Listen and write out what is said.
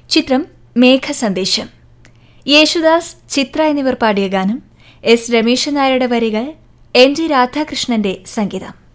ചിത്രം മേഘസന്ദേശം. യേശുദാസ്, ചിത്ര എന്നിവർ പാടിയ ഗാനം. എസ് രമേശൻ നായരുടെ വരികൾ, എൻ ജി രാധാകൃഷ്ണന്റെ സംഗീതം.